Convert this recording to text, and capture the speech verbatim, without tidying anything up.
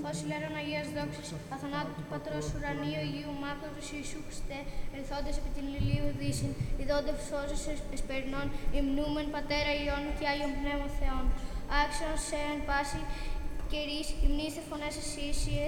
Φως ηλέρων Αγίας δόξης, αθανάτου του Πατρός ουρανίου, Αγίου Μάκρος Ιησού Χριστέ, ερθόντες επί την Λιλίου Δύσιν, ειδώντε φως εσπερινών, υμνούμεν Πατέρα Υιών και Άγιον Πνεύμα Θεών. Άξιον σε εν πάση καιρής, υμνήστε φωνές εσύσιες,